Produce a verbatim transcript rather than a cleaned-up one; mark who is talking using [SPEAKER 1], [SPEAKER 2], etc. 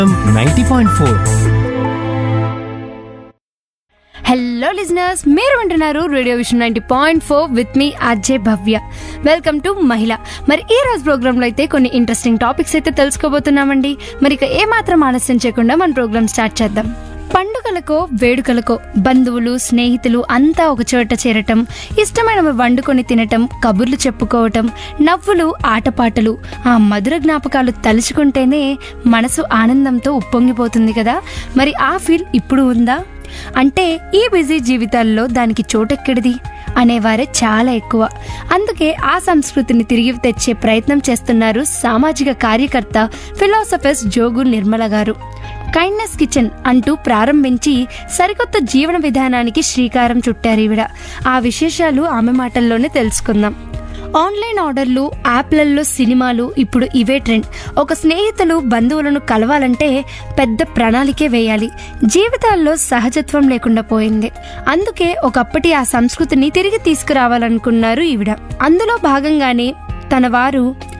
[SPEAKER 1] Ninety point four.
[SPEAKER 2] Hello listeners, మీరు వింటున్నారు radio vision ninety point four with me Ajay Bhavya. Welcome to మహిళ. మరి ఈ రోజు ప్రోగ్రాంలో అయితే కొన్ని ఇంట్రెస్టింగ్ టాపిక్స్ అయితే తెలుసుకోబోతున్నామండి. మరి ఇక ఏమాత్రం ఆలస్యం చేయకుండా మన ప్రోగ్రామ్ స్టార్ట్ చేద్దాం. పండుగలకో వేడుకలకో బంధువులు స్నేహితులు అంతా ఒక చోట చేరటం, ఇష్టమైనవి వండుకొని తినటం, కబుర్లు చెప్పుకోవటం, నవ్వులు ఆటపాటలు, ఆ మధుర జ్ఞాపకాలు తలుచుకుంటేనే మనసు ఆనందంతో ఉప్పొంగిపోతుంది కదా. మరి ఆ ఫీల్ ఇప్పుడు ఉందా? అంటే ఈ బిజీ జీవితాల్లో దానికి చోటెక్కడిది అనేవారే చాలా ఎక్కువ. అందుకే ఆ సంస్కృతిని తిరిగి తెచ్చే ప్రయత్నం చేస్తున్నారు సామాజిక కార్యకర్త, ఫిలాసఫర్స్ జోగు నిర్మల గారు. కైండ్నెస్ కిచెన్ అంటూ ప్రారంభించి సరికొత్త జీవన విధానానికి శ్రీకారం చుట్టారు ఈవిడ. ఆ విశేషాలు ఆమె మాటల్లోనే తెలుసుకుందాం. ఆన్లైన్ ఆర్డర్లు, యాప్లలో సినిమాలు, ఇప్పుడు ఇవే ట్రెండ్. ఒక స్నేహితులు బంధువులను కలవాలంటే పెద్ద ప్రణాళికే వేయాలి. జీవితాల్లో సహజత్వం లేకుండా పోయింది. అందుకే ఒకప్పటి ఆ సంస్కృతిని తిరిగి తీసుకురావాలనుకున్నారు ఈవిడ. అందులో భాగంగానే తన వారు